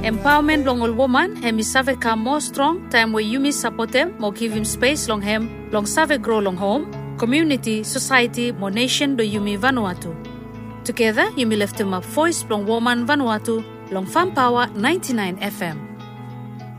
Empowerment long all woman, hemi save ka more strong, time where you support them, more give him space long hem, long save grow long home, community, society, more nation do Yumi Vanuatu. Together, Yumi left him a voice long woman Vanuatu, long Farm Power 99 FM.